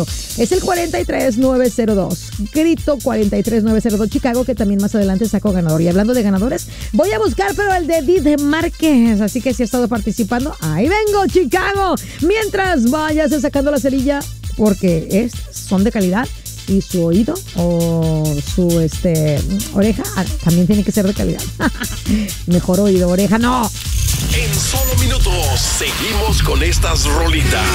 Es el 43902. Grito 43902 Chicago, que también más adelante saco ganador. Y hablando de ganadores, voy a buscar, pero el de Edith Márquez. Así que si ha estado participando, ahí vengo, Chicago. Mientras vayas sacando la cerilla, porque estos son de calidad. Y su oído o su oreja también tiene que ser de calidad. Mejor oído, oreja, no. En solo minutos seguimos con estas rolitas.